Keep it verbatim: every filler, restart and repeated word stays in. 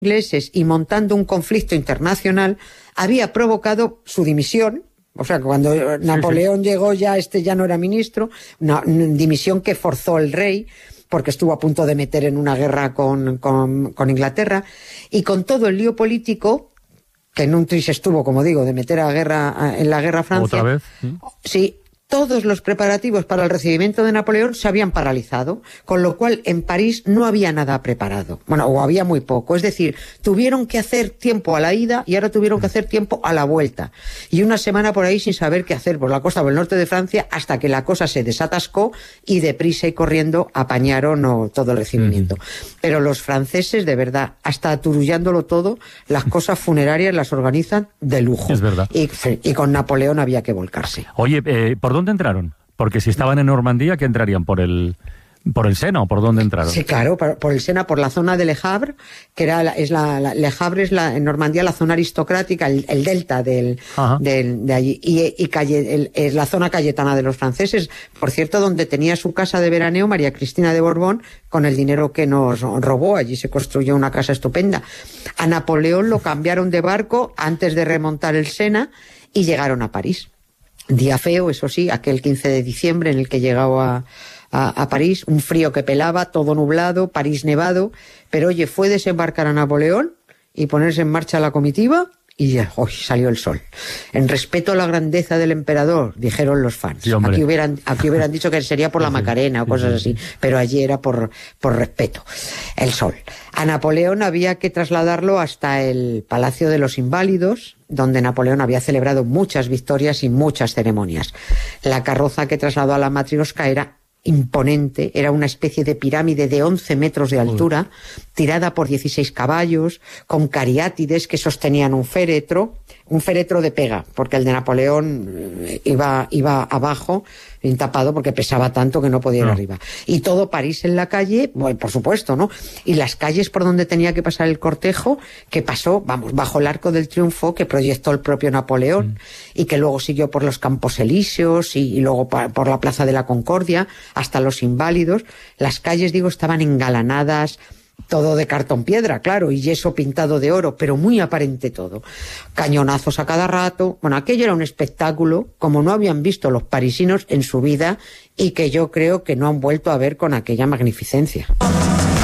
ingleses y montando un conflicto internacional, había provocado su dimisión. O sea, cuando Napoleón sí, sí. llegó ya, este ya no era ministro, una, una dimisión que forzó el rey, porque estuvo a punto de meter en una guerra con, con, con Inglaterra, y con todo el lío político, que en un tris estuvo, como digo, de meter a guerra en la guerra a Francia. ¿Otra vez? ¿Sí? Sí. Todos los preparativos para el recibimiento de Napoleón se habían paralizado, con lo cual en París no había nada preparado. Bueno, o había muy poco. Es decir, tuvieron que hacer tiempo a la ida y ahora tuvieron que hacer tiempo a la vuelta. Y una semana por ahí sin saber qué hacer por la costa del norte de Francia hasta que la cosa se desatascó y deprisa y corriendo apañaron oh, todo el recibimiento. Mm. Pero los franceses, de verdad, hasta aturullándolo todo, las cosas funerarias las organizan de lujo. Es verdad. Y, y con Napoleón había que volcarse. Oye, eh, ¿por dónde ¿Dónde entraron? Porque si estaban en Normandía, ¿qué entrarían? ¿Por el por el Sena o por dónde entraron? Sí, claro, por, por el Sena, por la zona de Le Havre, que era la, es la, la Le Havre es la, en Normandía la zona aristocrática, el, el delta del, del de allí, y, y calle, el, es la zona cayetana de los franceses, por cierto, donde tenía su casa de veraneo María Cristina de Borbón, con el dinero que nos robó. Allí se construyó una casa estupenda. A Napoleón lo cambiaron de barco antes de remontar el Sena y llegaron a París. Día feo, eso sí, aquel quince de diciembre en el que llegaba a, a París, un frío que pelaba, todo nublado, París nevado, pero oye, fue desembarcar a Napoleón y ponerse en marcha la comitiva y ya, hoy salió el sol. En respeto a la grandeza del emperador, dijeron los fans. Sí, aquí hubieran, aquí hubieran dicho que sería por la Macarena o cosas así, pero allí era por, por respeto. El sol. A Napoleón había que trasladarlo hasta el Palacio de los Inválidos, donde Napoleón había celebrado muchas victorias y muchas ceremonias. La carroza que trasladó a la Matrioska era imponente, era una especie de pirámide de once metros de altura, tirada por dieciséis caballos, con cariátides que sostenían un féretro, un féretro de pega, porque el de Napoleón iba, iba abajo, tapado, porque pesaba tanto que no podía ir no. arriba. Y todo París en la calle, bueno, por supuesto, ¿no? Y las calles por donde tenía que pasar el cortejo, que pasó, vamos, bajo el Arco del Triunfo, que proyectó el propio Napoleón, mm. y que luego siguió por los Campos Elíseos y, y luego pa, por la Plaza de la Concordia, hasta los Inválidos. Las calles, digo, estaban engalanadas, todo de cartón piedra, claro, y yeso pintado de oro, pero muy aparente todo. Cañonazos a cada rato. Bueno, aquello era un espectáculo como no habían visto los parisinos en su vida y que yo creo que no han vuelto a ver con aquella magnificencia.